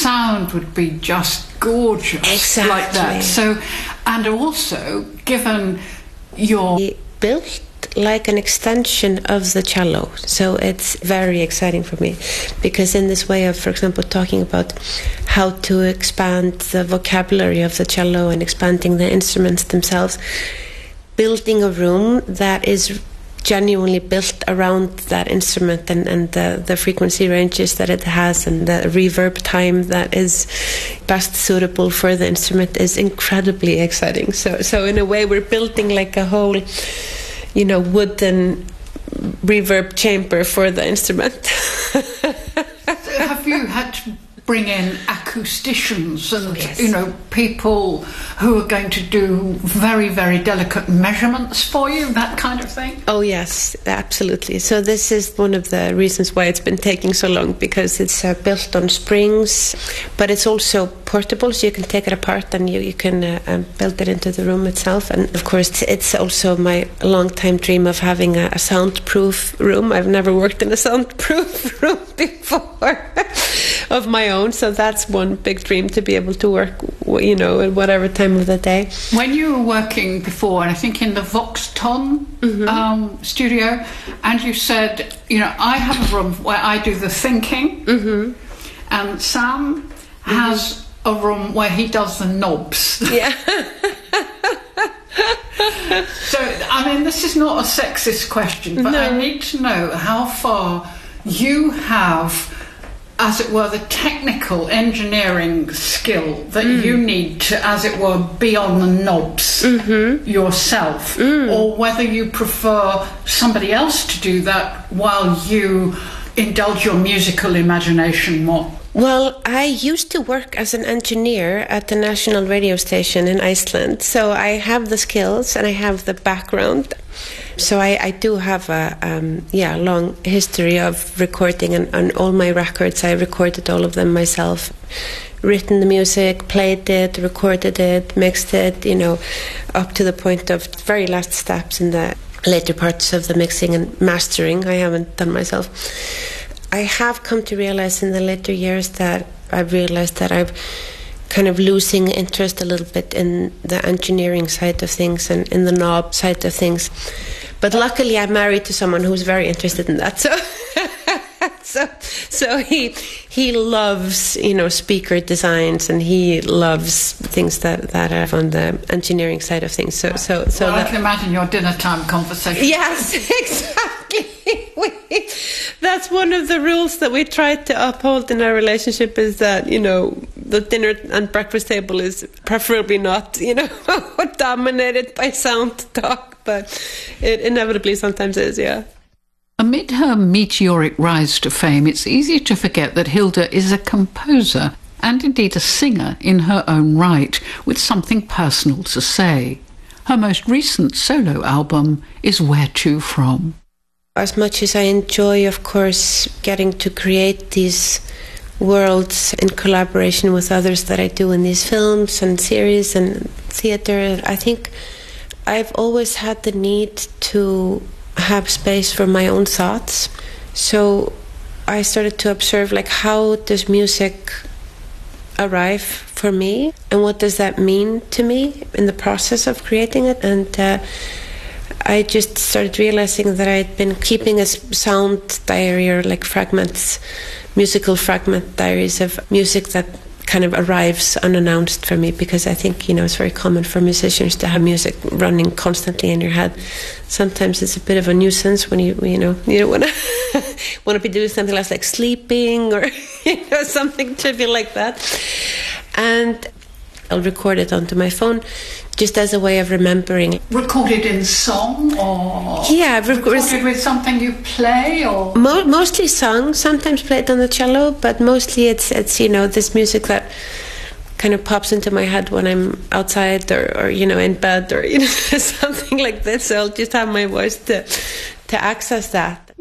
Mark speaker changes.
Speaker 1: sound would be just gorgeous.
Speaker 2: Exactly.
Speaker 1: Like that. So, and also, given your...
Speaker 2: built like an extension of the cello, so it's very exciting for me, because in this way of, for example, talking about how to expand the vocabulary of the cello and expanding the instruments themselves, building a room that is genuinely built around that instrument and the frequency ranges that it has and the reverb time that is best suitable for the instrument is incredibly exciting. So in a way we're building like a whole, you know, wooden reverb chamber for the instrument.
Speaker 1: Have you had to bring in acousticians and,
Speaker 2: yes,
Speaker 1: you know, people who are going to do very, very delicate measurements for you, that kind of thing?
Speaker 2: Oh yes, absolutely. So this is one of the reasons why it's been taking so long, because it's built on springs, but it's also portable, so you can take it apart and you can build it into the room itself. And of course it's also my long-time dream of having a soundproof room. I've never worked in a soundproof room before of my own, so that's one big dream, to be able to work, you know, at whatever time of the day.
Speaker 1: When you were working before, and I think in the Voxton studio, and you said, you know, I have a room where I do the thinking, and Sam has a room where he does the knobs.
Speaker 2: Yeah.
Speaker 1: So, I mean, this is not a sexist question, but I need to know how far you have, as it were, the technical engineering skill that you need to, as it were, be on the knobs yourself, or whether you prefer somebody else to do that while you indulge your musical imagination more.
Speaker 2: Well, I used to work as an engineer at the national radio station in Iceland, so I have the skills and I have the background. So I do have a long history of recording, and all my records, I recorded all of them myself. Written the music, played it, recorded it, mixed it, you know, up to the point of very last steps in the later parts of the mixing and mastering I haven't done myself. I have come to realize in the later years that I've realized that I'm kind of losing interest a little bit in the engineering side of things and in the knob side of things. But luckily I'm married to someone who's very interested in that. So he loves, you know, speaker designs, and he loves things that are on the engineering side of things. So
Speaker 1: I can imagine your dinner time conversation.
Speaker 2: Yes, exactly. That's one of the rules that we try to uphold in our relationship, is that, you know, the dinner and breakfast table is preferably not, you know, dominated by sound talk, but it inevitably sometimes is, yeah.
Speaker 1: Amid her meteoric rise to fame, it's easy to forget that Hilda is a composer and indeed a singer in her own right, with something personal to say. Her most recent solo album is Where To From.
Speaker 2: As much as I enjoy, of course, getting to create these worlds in collaboration with others that I do in these films and series and theatre, I think I've always had the need to have space for my own thoughts. So I started to observe, like, how does music arrive for me, and what does that mean to me in the process of creating it? And I just started realizing that I'd been keeping a sound diary, or like fragments, musical fragment diaries of music that kind of arrives unannounced for me, because I think, you know, it's very common for musicians to have music running constantly in your head. Sometimes it's a bit of a nuisance when you don't want to be doing something else, like sleeping or, you know, something trivial like that. And I'll record it onto my phone just as a way of remembering.
Speaker 1: Recorded in song, or recorded with something you play, or
Speaker 2: mostly sung, sometimes played on the cello, but mostly it's you know, this music that kind of pops into my head when I'm outside or you know, in bed, or, you know, something like this. So I'll just have my voice to access that.